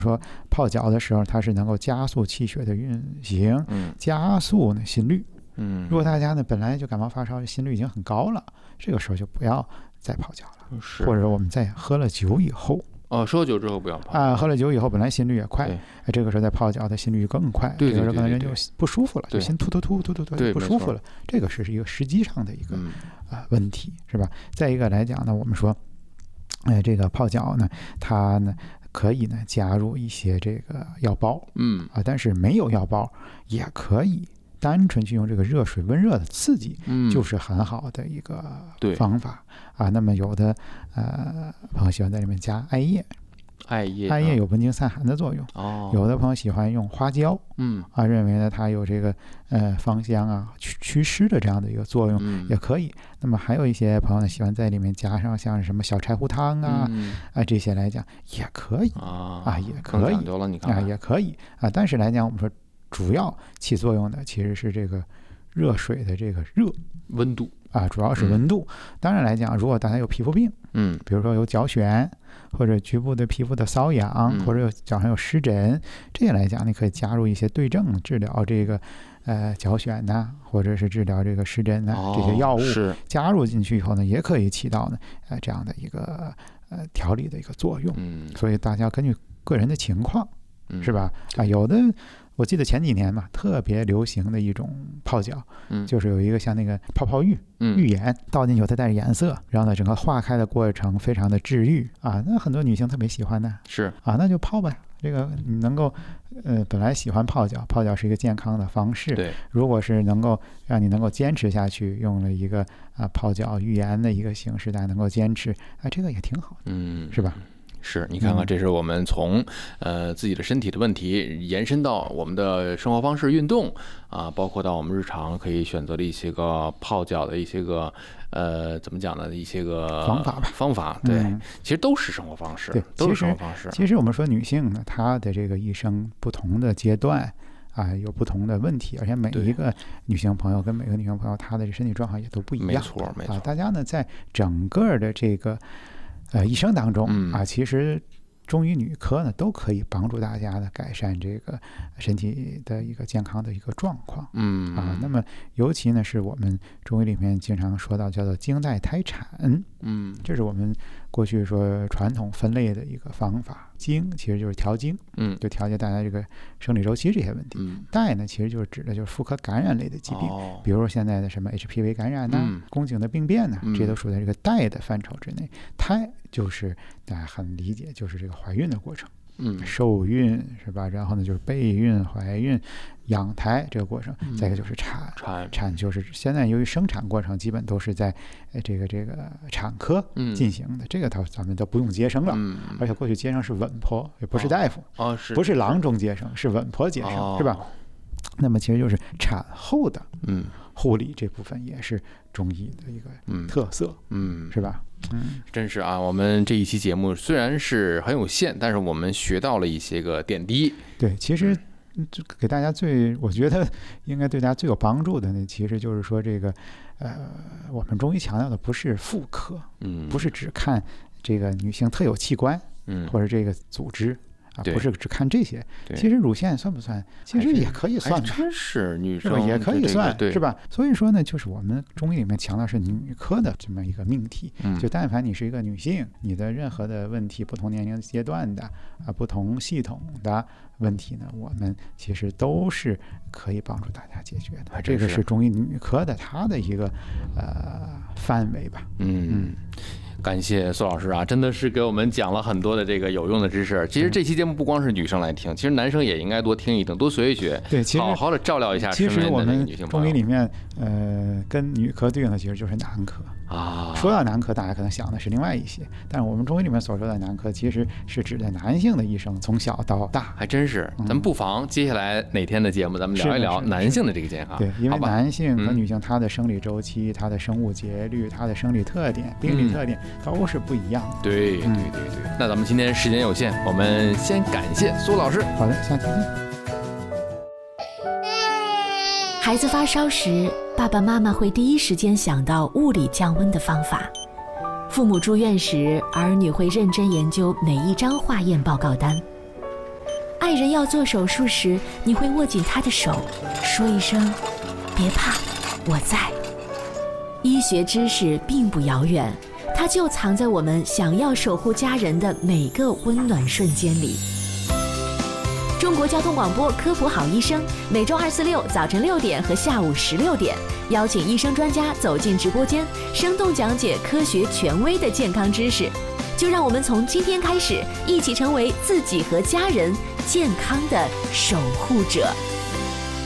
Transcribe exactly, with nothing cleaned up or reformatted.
说泡脚的时候，它是能够加速气血的运行， 嗯， 加速呢心率。 嗯， 如果大家呢本来就感冒发烧，心率已经很高了，这个时候就不要再泡脚了。 是， 或者我们在喝了酒以后， 哦，喝酒之后不要泡啊，喝了酒以后本来心率也快， 对哎，这个时候再泡脚，它心率更快， 对对对对对， 这个时候可能人就不舒服了， 对就心突突突突突突对不舒服了，这个是一个实际上的一个、 嗯呃、问题，是吧？再一个来讲呢，我们说，哎，这个泡脚呢，它呢可以呢加入一些这个药包， 嗯啊，但是没有药包也可以单纯去用这个热水温热的刺激， 嗯， 就是很好的一个对方法啊。那么有的呃朋友喜欢在里面加艾叶， 艾叶艾叶有温经散寒的作用。 哦， 有的朋友喜欢用花椒， 嗯啊，认为呢它有这个呃芳香啊祛祛湿的这样的一个作用， 嗯也可以。那么还有一些朋友呢喜欢在里面加上像什么小柴胡汤啊、 嗯、 啊这些来讲也可以啊啊也可以了，你看啊也可以啊。但是来讲，我们说主要起作用的其实是这个热水的这个热温度啊，主要是温度。嗯、当然来讲，如果大家有皮肤病， 嗯， 比如说有脚癣或者局部的皮肤的瘙痒， 嗯、 或者有脚上有湿疹，这些来讲，你可以加入一些对症治疗这个呃脚癣呐，或者是治疗这个湿疹呐、 哦、 这些药物是加入进去以后呢，也可以起到呢呃这样的一个呃调理的一个作用。 嗯， 所以大家根据个人的情况， 嗯、 是吧？啊，有的。我记得前几年嘛，特别流行的一种泡脚， 嗯， 就是有一个像那个泡泡浴， 嗯， 浴盐倒进去它带着颜色，然后呢，整个化开的过程非常的治愈啊，那很多女性特别喜欢的， 是啊，那就泡吧。这个你能够，呃，本来喜欢泡脚，泡脚是一个健康的方式， 对， 如果是能够让你能够坚持下去，用了一个啊泡脚浴盐的一个形式，大家能够坚持，啊，这个也挺好， 嗯， 是吧？ 是你看看，这是我们从呃自己的身体的问题延伸到我们的生活方式、运动啊，包括到我们日常可以选择的一些个泡脚的一些个呃怎么讲呢？一些个方法吧， 方法对， 嗯、 其实都是生活方式， 对， 都是生活方式。 其实我们说女性呢，她的这个一生不同的阶段啊，有不同的问题，而且每一个女性朋友跟每个女性朋友她的身体状况也都不一样， 没错没错。 啊，大家呢在整个的这个。呃，一生当中、 嗯、 啊，其实中医女科呢都可以帮助大家呢改善这个身体的一个健康的一个状况。 嗯啊，那么尤其呢是我们中医里面经常说到叫做经带胎产， 嗯， 这是我们过去说传统分类的一个方法。经其实就是调经， 嗯， 就调节大家这个生理周期这些问题。 嗯， 带呢其实就是指的就是妇科感染类的疾病， 哦、 比如说现在的什么 H P V 感染呐、啊嗯、 宫颈的病变呐、啊， 嗯、 这些都属在这个带的范畴之内。胎就是大家很理解，就是这个怀孕的过程， 嗯， 受孕是吧？然后呢就是备孕、怀孕、养胎这个过程， 嗯、 再一个就是产， 产产就是现在由于生产过程基本都是在呃这个这个产科进行的，嗯、这个它咱们都不用接生了， 嗯， 而且过去接生是稳婆，也不是大夫， 哦，是不是郎中接生，是稳婆接生， 哦、 是吧？那么其实就是产后的嗯护理这部分也是中医的一个特色， 嗯， 是吧？嗯， 真是啊，我们这一期节目虽然是很有限，但是我们学到了一些个点滴。 对，其实给大家最，我觉得应该对大家最有帮助的呢，其实就是说这个，呃，我们中医强调的不是妇科， 嗯， 不是只看这个女性特有器官， 嗯， 或者这个组织。啊，不是只看这些，其实乳腺算不算？其实也可以算的， 真是女生也可以算， 对， 是吧？所以说呢，就是我们中医里面强调是女科的这么一个命题， 嗯、 就但凡你是一个女性，你的任何的问题，不同年龄阶段的啊，不同系统的问题呢，我们其实都是可以帮助大家解决的。这个是中医女科的它的一个呃范围吧， 嗯。嗯感谢苏老师啊，真的是给我们讲了很多的这个有用的知识。其实这期节目不光是女生来听，其实男生也应该多听一听，多学一学， 对，其实好好的照料一下身边的女性朋友。其实我们中医里面，呃，跟女科对应的其实就是男科啊。 说到男科，大家可能想的是另外一些，但是我们中医里面所说的男科，其实是指的男性的一生从小到大。 还真是，咱们不妨接下来哪天的节目，咱们聊一聊男性的这个健康。 对，因为男性和女性他的生理周期、他的生物节律、他的生理特点、病理特点都是不一样。 对对对对，那咱们今天时间有限，我们先感谢苏老师。 好的，下期见。 孩子发烧时，爸爸妈妈会第一时间想到物理降温的方法；父母住院时，儿女会认真研究每一张化验报告单。 爱人要做手术时，你会握紧他的手，说一声别怕，我在。医学知识并不遥远，它就藏在我们想要守护家人的每个温暖瞬间里。中国交通广播科普好医生，每周二、四、六早晨六点和下午十六点，邀请医生专家走进直播间，生动讲解科学权威的健康知识。就让我们从今天开始，一起成为自己和家人健康的守护者。